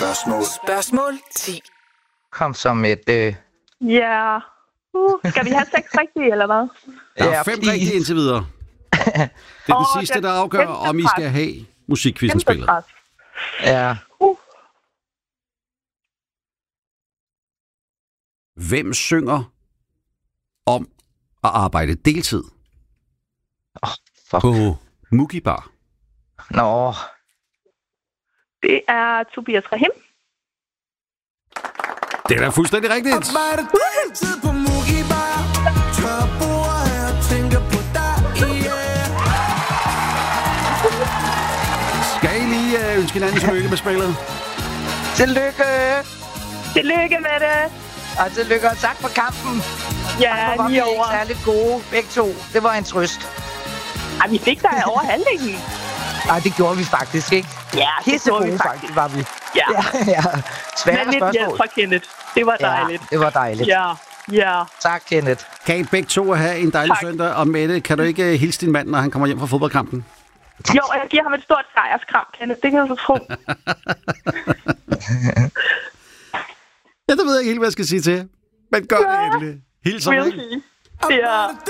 Spørgsmål 10. Kom som et... Ja. Skal vi have 6 rigtige, eller hvad? Der er 5 rigtige indtil videre. Det er den sidste, der afgør, om I skal have musikquizzen spillet. Ja. Hvem synger om at arbejde deltid på Mugi Bar? Nå. Det er Tobias Rahim. Det er da fuldstændig rigtigt. Arbejde deltid på Mugi Bar. Tør bord her, tænker på dig, yeah. Skal I lige ønske hinanden tillykke med spillet? Tillykke! Tillykke med det. Og tillykke, og tak for kampen. Ja, var lige vi over. ikke særligt gode, begge to. Det var en trøst. Ej, vi fik dig over halvdelen. Nej, det gjorde vi faktisk ikke. Ja, det gjorde vi Pissegode faktisk. var vi. Ja. Ja. Svære Men lidt hjælp spørgsmål. fra Kenneth. Det var dejligt. Ja, det var dejligt. Ja. Tak, Kenneth. Kan I begge to have en dejlig Tak. søndag? Og Mette, kan du ikke hilse din mand, når han kommer hjem fra fodboldkampen? Jo, jeg giver ham et stort sejrskram, Kenneth. Det kan du så tro. Ja, det ved jeg ikke helt, hvad jeg skal sige til. Men gør det endelig. Hils ham, Will ikke? sige. Ja.